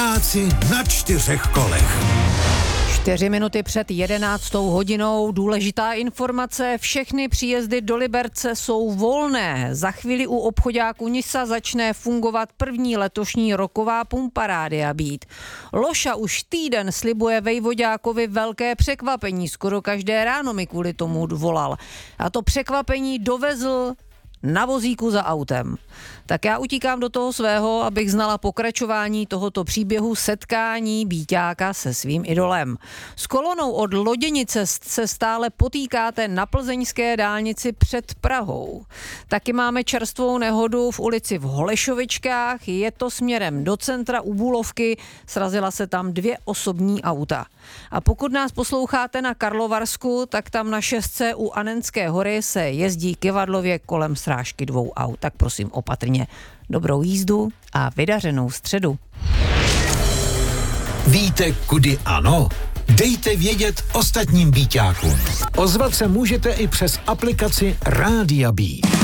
Vojáci na 4 kolech. 4 minuty před 11. hodinou. Důležitá informace. Všechny příjezdy do Liberce jsou volné. Za chvíli u obchoďáku Nisa začne fungovat první letošní roková pumpa Rádia Beat. Loša už týden slibuje vejvoďákovi velké překvapení. Skoro každé ráno mi kvůli tomu volal. A to překvapení dovezl na vozíku za autem. Tak já utíkám do toho svého, abych znala pokračování tohoto příběhu setkání Bíťáka se svým idolem. S kolonou od Loděnice se stále potýkáte na plzeňské dálnici před Prahou. Taky máme čerstvou nehodu v ulici v Holešovičkách, je to směrem do centra u Bulovky, srazila se tam 2 osobní auta. A pokud nás posloucháte na Karlovarsku, tak tam na 6 u Anenské hory se jezdí kyvadlově kolem srážky 2 aut. Tak prosím opatrně. Dobrou jízdu a vydařenou středu. Víte, kudy ano? Dejte vědět ostatním Bíťákům. Ozvat se můžete i přes aplikaci Rádia Beat.